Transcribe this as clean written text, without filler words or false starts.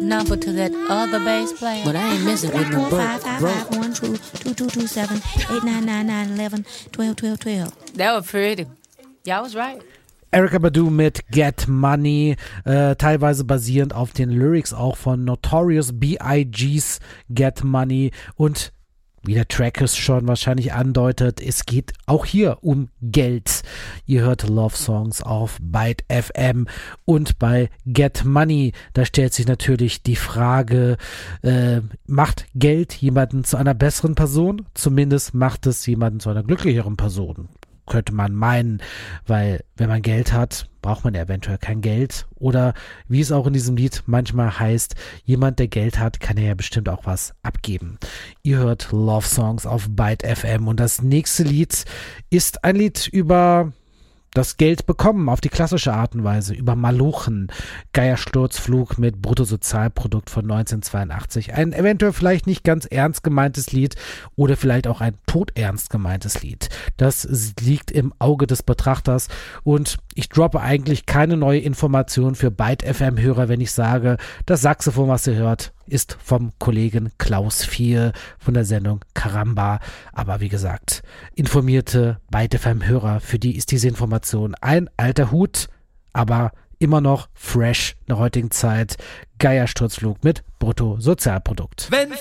number to that other bass player. But I ain't messing with no broke. 555 1 2 2227 8999 11 12 12 12. That was pretty. Y'all was right. Erykah Badu mit Get Money, teilweise basierend auf den Lyrics auch von Notorious B.I.G.'s Get Money, und wie der Track es schon wahrscheinlich andeutet, es geht auch hier um Geld. Ihr hört Love Songs auf Byte FM, und bei Get Money, da stellt sich natürlich die Frage, macht Geld jemanden zu einer besseren Person? Zumindest macht es jemanden zu einer glücklicheren Person, könnte man meinen, weil wenn man Geld hat, braucht man eventuell kein Geld. Oder wie es auch in diesem Lied manchmal heißt, jemand, der Geld hat, kann ja bestimmt auch was abgeben. Ihr hört Love Songs auf Byte FM, und das nächste Lied ist ein Lied über das Geld bekommen auf die klassische Art und Weise, über Malochen. Geiersturzflug mit Bruttosozialprodukt von 1982. Ein eventuell vielleicht nicht ganz ernst gemeintes Lied oder vielleicht auch ein todernst gemeintes Lied. Das liegt im Auge des Betrachters, und ich droppe eigentlich keine neue Information für Byte FM-Hörer, wenn ich sage, das Saxophon, was ihr hört, ist vom Kollegen Klaus 4 von der Sendung Karamba. Aber wie gesagt, informierte Byte FM-Hörer, für die ist diese Information ein alter Hut, aber immer noch fresh in der heutigen Zeit. Geiersturzflug mit Bruttosozialprodukt. Wenn